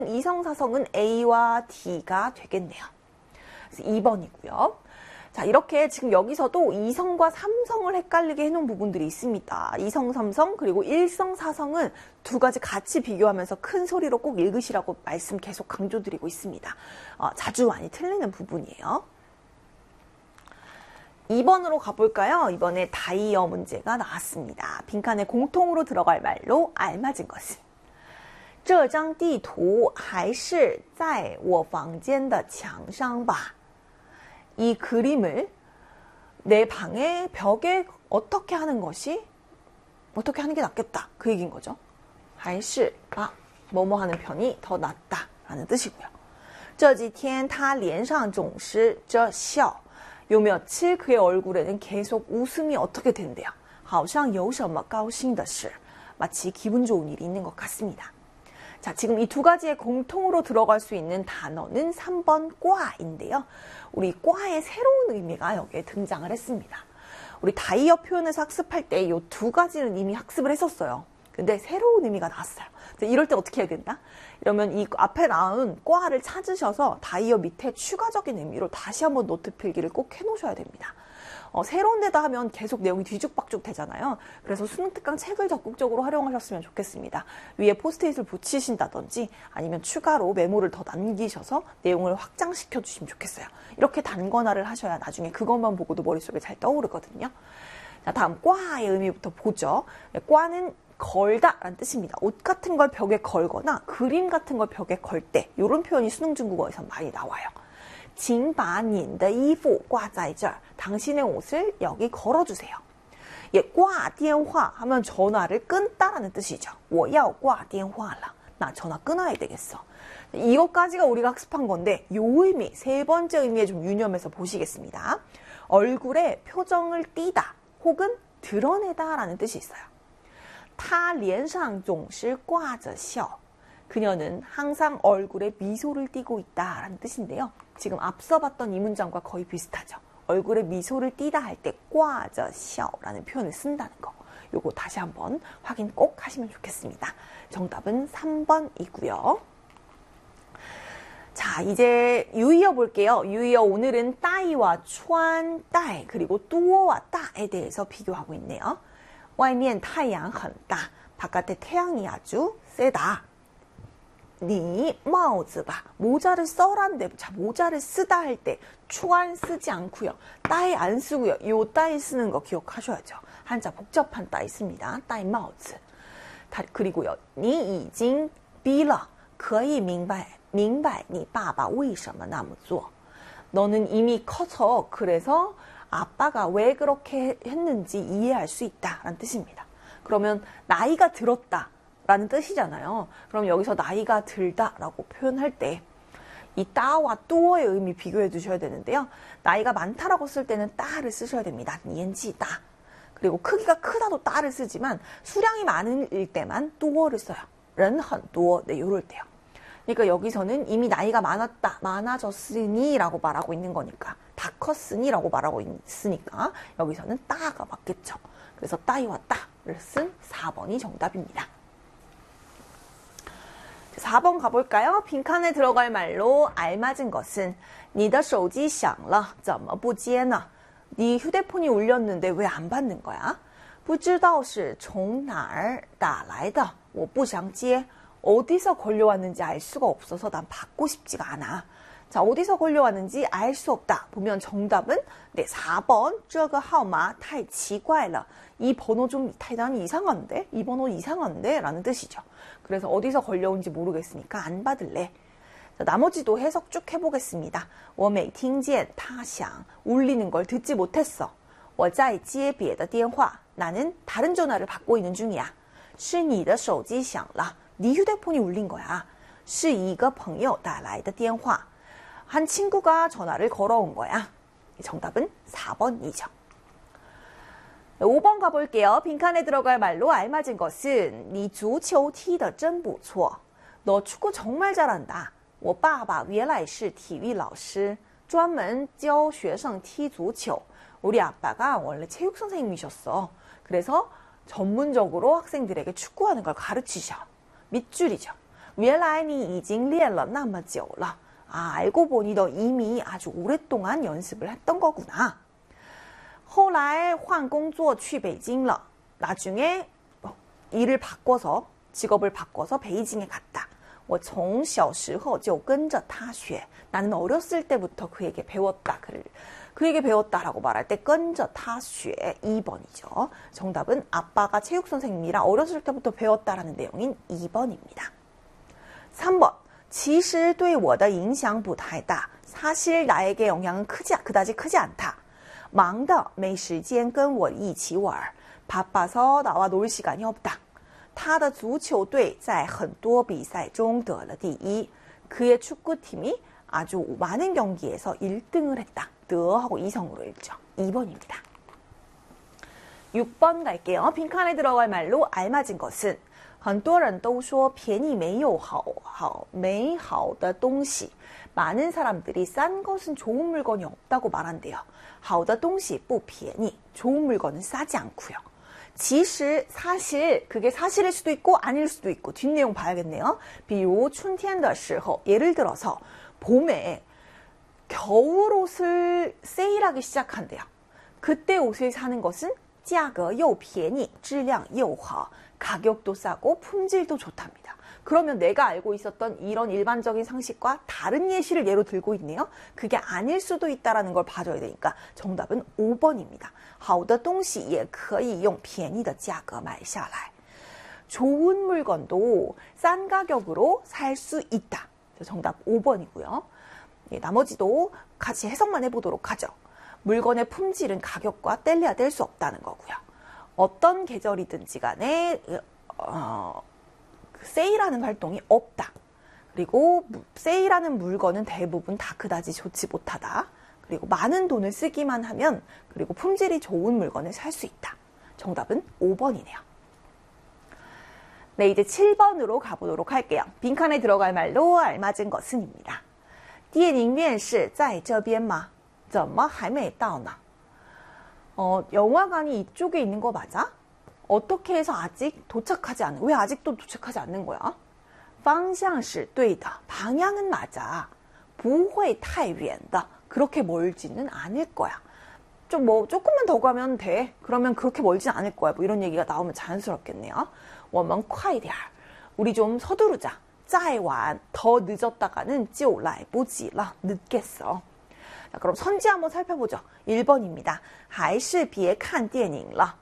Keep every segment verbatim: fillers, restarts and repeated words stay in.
이성사성은 A와 D가 되겠네요. 그래서 이 번이고요. 자, 이렇게 지금 여기서도 이성과 삼성을 헷갈리게 해놓은 부분들이 있습니다. 이성, 삼성, 그리고 일성, 사성은 두 가지 같이 비교하면서 큰 소리로 꼭 읽으시라고 말씀 계속 강조드리고 있습니다. 어, 자주 많이 틀리는 부분이에요. 이 번으로 가볼까요? 이번에 다이어 문제가 나왔습니다. 빈칸에 공통으로 들어갈 말로 알맞은 것은 这张地图还是在我房间的墙上吧. 이 그림을 내 방의 벽에 어떻게 하는 것이 어떻게 하는 게 낫겠다. 그 얘기인 거죠. 还是아, 뭐뭐 하는 편이 더 낫다 라는 뜻이고요. 这几天他脸上总是着笑. 요 며칠 그의 얼굴에는 계속 웃음이 어떻게 된대요. 好像有什么高兴的事. 마치 기분 좋은 일이 있는 것 같습니다. 자, 지금 이 두 가지의 공통으로 들어갈 수 있는 단어는 삼 번 꽈인데요. 우리 꽈의 새로운 의미가 여기에 등장을 했습니다. 우리 다이어 표현에서 학습할 때 이 두 가지는 이미 학습을 했었어요. 근데 새로운 의미가 나왔어요. 이럴 때 어떻게 해야 된다? 이러면 이 앞에 나온 꽈를 찾으셔서 다이어 밑에 추가적인 의미로 다시 한번 노트 필기를 꼭 해놓으셔야 됩니다. 어, 새로운 데다 하면 계속 내용이 뒤죽박죽 되잖아요. 그래서 수능 특강 책을 적극적으로 활용하셨으면 좋겠습니다. 위에 포스트잇을 붙이신다든지 아니면 추가로 메모를 더 남기셔서 내용을 확장시켜 주시면 좋겠어요. 이렇게 단권화를 하셔야 나중에 그것만 보고도 머릿속에 잘 떠오르거든요. 자, 다음 꽈의 의미부터 보죠. 꽈는 걸다 라는 뜻입니다. 옷 같은 걸 벽에 걸거나 그림 같은 걸 벽에 걸 때 이런 표현이 수능 중국어에서 많이 나와요. 请把您的衣服挂在这儿. 당신의 옷을 여기 걸어주세요. 예, 挂电话 하면 전화를 끊다라는 뜻이죠. 我要挂电话了. 나 전화 끊어야 되겠어. 이것까지가 우리가 학습한 건데 요 의미, 세 번째 의미에 좀 유념해서 보시겠습니다. 얼굴에 표정을 띠다 혹은 드러내다 라는 뜻이 있어요. 他脸上总是挂着笑. 그녀는 항상 얼굴에 미소를 띠고 있다라는 뜻인데요. 지금 앞서 봤던 이 문장과 거의 비슷하죠. 얼굴에 미소를 띠다 할 때 꽈저 샤오라는 표현을 쓴다는 거. 요거 다시 한번 확인 꼭 하시면 좋겠습니다. 정답은 삼 번이고요. 자, 이제 유의어 볼게요. 유의어 오늘은 따이와 추안, 따이 그리고 뚜어와 따에 대해서 비교하고 있네요. 外面太阳很大. 바깥에 태양이 아주 세다. 니 마우즈 봐. 모자를 써란데 자 모자를 쓰다 할 때 추안 쓰지 않고요. 따이 안 쓰고요. 요 따이 쓰는 거 기억하셔야죠. 한자 복잡한 따이 씁니다. 따이 마우즈. 그리고요. 니已经逼了可以明白明白你爸爸为什么那么做. 너는 이미 커서 그래서 아빠가 왜 그렇게 했는지 이해할 수 있다라는 뜻입니다. 그러면 나이가 들었다. 라는 뜻이잖아요. 그럼 여기서 나이가 들다라고 표현할 때 이 따와 뚜어의 의미 비교해 두셔야 되는데요. 나이가 많다라고 쓸 때는 따를 쓰셔야 됩니다. 니엔지 따. 그리고 크기가 크다도 따를 쓰지만 수량이 많을 때만 뚜어를 써요. 른헌 뚜어. 네, 요럴 때요. 그러니까 여기서는 이미 나이가 많았다, 많아졌으니 라고 말하고 있는 거니까 다 컸으니 라고 말하고 있으니까 여기서는 따가 맞겠죠. 그래서 따이와 따를 쓴 사 번이 정답입니다. 사 번 가볼까요? 빈칸에 들어갈 말로 알맞은 것은 你的手机响了怎么不接呢? 네 휴대폰이 울렸는데 왜 안 받는 거야? 不知道是从哪儿打来的我不想接. 어디서 걸려왔는지 알 수가 없어서 난 받고 싶지가 않아. 자, 어디서 걸려왔는지 알 수 없다. 보면 정답은 네, 사 번 这个号码太奇怪了. 이 번호 좀 대단히 이상한데? 이 번호 이상한데? 라는 뜻이죠. 그래서 어디서 걸려온지 모르겠으니까 안 받을래. 자, 나머지도 해석 쭉 해보겠습니다. 我没听见他响. 울리는 걸 듣지 못했어. 我在接别的电话. 나는 다른 전화를 받고 있는 중이야. 是你的手机响了. 네 휴대폰이 울린 거야. 是一个朋友打来的电话. 한 친구가 전화를 걸어온 거야. 정답은 사 번이죠. 오 번 가볼게요. 빈칸에 들어갈 말로 알맞은 것은 你足球踢得真不错. 너 축구 정말 잘한다. 我爸爸原来是体育老师专门教学生踢足球. 우리 아빠가 원래 체육 선생님이셨어. 그래서 전문적으로 학생들에게 축구하는 걸 가르치셔. 밑줄이죠. 原来你已经练了那么久了. 아, 알고 보니 너 이미 아주 오랫동안 연습을 했던 거구나. 后来换工作去北京了. 나중에 일을 바꿔서 직업을 바꿔서 베이징에 갔다. 我从小时候就跟着他学. 나는 어렸을 때부터 그에게 배웠다. 그를 그에게 배웠다라고 말할 때跟着他学. 이 번이죠. 정답은 아빠가 체육 선생님이라 어렸을 때부터 배웠다라는 내용인 이 번입니다. 삼 번. 其实对我的影响不太大. 사실 나에게 영향은 크지, 그다지 크지 않다. 忙的没时间跟我一起玩. 바빠서 나와 놀 시간이 없다. 他的足球队在很多比赛中得了第一. 그의 축구팀이 아주 많은 경기에서 일 등을 했다. 드하고 이성으로 읽죠. 이 번입니다. 육 번 갈게요. 빈칸에 들어갈 말로 알맞은 것은 很多人都说便宜没有好好美好的东西. 많은 사람들이 싼 것은 좋은 물건이 없다고 말한대요. 好的东西不便宜. 좋은 물건은 싸지 않고요. 其实 사실 그게 사실일 수도 있고 아닐 수도 있고 뒷내용 봐야겠네요. 比如春天的时候 예를 들어서 봄에 겨울옷을 세일하기 시작한대요. 그때 옷을 사는 것은 价格又便宜质量又好. 가격도 싸고 품질도 좋답니다. 그러면 내가 알고 있었던 이런 일반적인 상식과 다른 예시를 예로 들고 있네요. 그게 아닐 수도 있다는 걸 봐줘야 되니까 정답은 오 번입니다. 好的东西也可以用便宜的价格买下来. 좋은 물건도 싼 가격으로 살 수 있다. 정답 오 번이고요. 예, 나머지도 같이 해석만 해보도록 하죠. 물건의 품질은 가격과 뗄래야 뗄 수 없다는 거고요. 어떤 계절이든지 간에 어, 세일하는 활동이 없다. 그리고 세일하는 물건은 대부분 다 그다지 좋지 못하다. 그리고 많은 돈을 쓰기만 하면 그리고 품질이 좋은 물건을 살 수 있다. 정답은 오 번이네요. 네, 이제 칠 번으로 가보도록 할게요. 빈칸에 들어갈 말로 알맞은 것은입니다. 电影院是在这边吗?怎么还没到呢? 어, 영화관이 이쪽에 있는 거 맞아? 어떻게 해서 아직 도착하지 않는, 왜 아직도 도착하지 않는 거야? 方向是对的. 방향은 맞아. 不会太远的. 그렇게 멀지는 않을 거야. 좀 뭐 조금만 더 가면 돼. 그러면 그렇게 멀진 않을 거야. 뭐 이런 얘기가 나오면 자연스럽겠네요. 我们快点. 우리 좀 서두르자. 再晚. 더 늦었다가는 就来不及了. 늦겠어. 자, 그럼 선지 한번 살펴보죠. 일 번입니다. 还是别看电影了.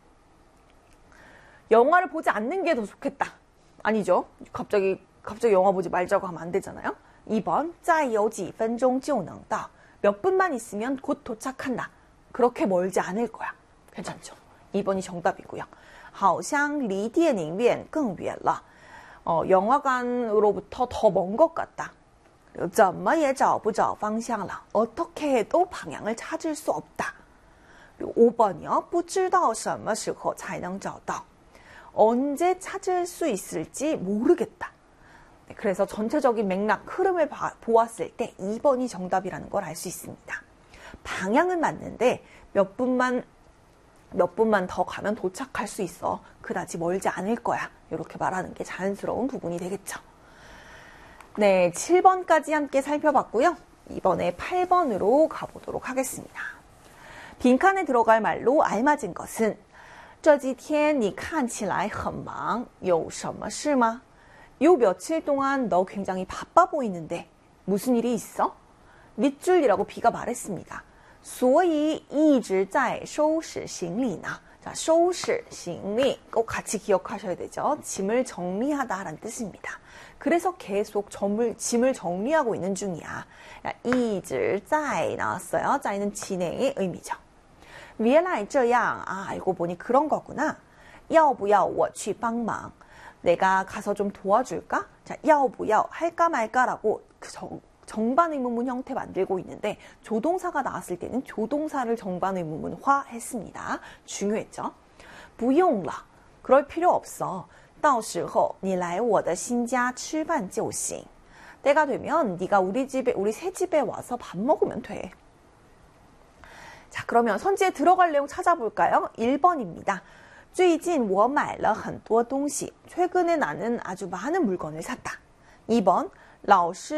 영화를 보지 않는 게 더 좋겠다. 아니죠. 갑자기 갑자기 영화 보지 말자고 하면 안 되잖아요. 이 번 再有几分钟就能到. 몇 분만 있으면 곧 도착한다. 그렇게 멀지 않을 거야. 괜찮죠? 이 번이 정답이고요. 好像离电影院更远了. 어, 영화관으로부터 더 먼 것 같다. 怎么也找不着方向了. 어떻게 해도 방향을 찾을 수 없다. 그리고 오 번이요. 不知道什么时候才能找到. 언제 찾을 수 있을지 모르겠다. 네, 그래서 전체적인 맥락, 흐름을 봐, 보았을 때 이 번이 정답이라는 걸 알 수 있습니다. 방향은 맞는데 몇 분만 몇 분만 더 가면 도착할 수 있어. 그다지 멀지 않을 거야. 이렇게 말하는 게 자연스러운 부분이 되겠죠. 네, 칠 번까지 함께 살펴봤고요. 이번에 팔 번으로 가보도록 하겠습니다. 빈칸에 들어갈 말로 알맞은 것은 这几天你看起来很忙,有什么事吗? 요 며칠 동안 너 굉장히 바빠 보이는데 무슨 일이 있어? 밑줄이라고 B가 말했습니다. 所以一直在收拾行李呢. 자, 收拾行李 꼭 같이 기억하셔야 되죠. 짐을 정리하다라는 뜻입니다. 그래서 계속 점을, 짐을 정리하고 있는 중이야. 一直在 나왔어요. 在는 진행의 의미죠. 原来这样, 아, 알고 보니 그런 거구나. 要不要我去帮忙? 내가 가서 좀 도와줄까? 자, 要不要 할까 말까라고 그 정, 정반의문문 형태 만들고 있는데 조동사가 나왔을 때는 조동사를 정반의문문화 했습니다. 중요했죠. 不用了. 그럴 필요 없어. 到时候你来我的新家吃饭就行. 때가 되면 네가 우리 집에 우리 새 집에 와서 밥 먹으면 돼. 자, 그러면 선지에 들어갈 내용 찾아볼까요? 일 번입니다. 最近我买了很多东西. 최근에 나는 아주 많은 물건을 샀다. 이 번, 老师